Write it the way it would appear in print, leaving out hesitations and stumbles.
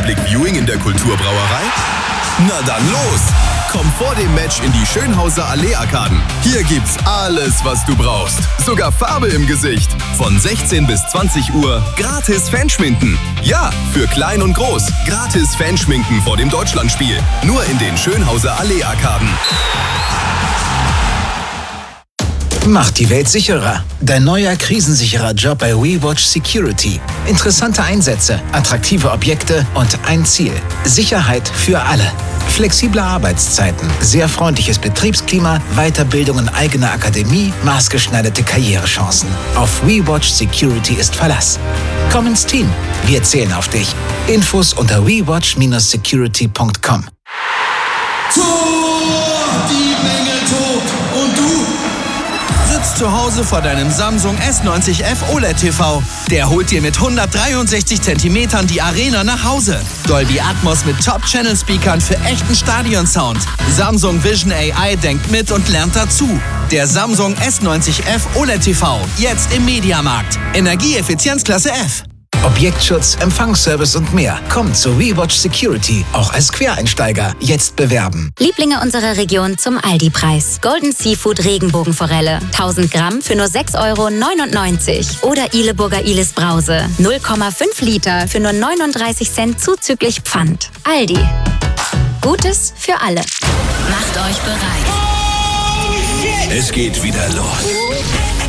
Public Viewing in der Kulturbrauerei? Na dann los! Komm vor dem Match in die Schönhauser Allee-Arkaden. Hier gibt's alles, was du brauchst. Sogar Farbe im Gesicht. Von 16 bis 20 Uhr gratis Fanschminken. Ja, für klein und groß. Gratis Fanschminken vor dem Deutschlandspiel. Nur in den Schönhauser Allee-Arkaden. Macht die Welt sicherer. Dein neuer krisensicherer Job bei WeWatch Security. Interessante Einsätze, attraktive Objekte und ein Ziel. Sicherheit für alle. Flexible Arbeitszeiten, sehr freundliches Betriebsklima, Weiterbildung in eigener Akademie, maßgeschneiderte Karrierechancen. Auf WeWatch Security ist Verlass. Komm ins Team. Wir zählen auf dich. Infos unter wewatch-security.com. Die Menge tobt. Und du? Sitzt zu Hause vor deinem Samsung S90F OLED TV. Der holt dir mit 163 cm die Arena nach Hause. Dolby Atmos mit Top-Channel-Speakern für echten Stadionsound. Samsung Vision AI denkt mit und lernt dazu. Der Samsung S90F OLED TV. Jetzt im Mediamarkt. Energieeffizienzklasse F. Objektschutz, Empfangsservice und mehr. Kommt zu WeWatch Security, auch als Quereinsteiger. Jetzt bewerben. Lieblinge unserer Region zum Aldi-Preis. Golden Seafood Regenbogenforelle. 1000 Gramm für nur 6,99 €. Oder Ileburger Ilis Brause. 0,5 Liter für nur 39 Cent zuzüglich Pfand. Aldi. Gutes für alle. Macht euch bereit. Es geht wieder los.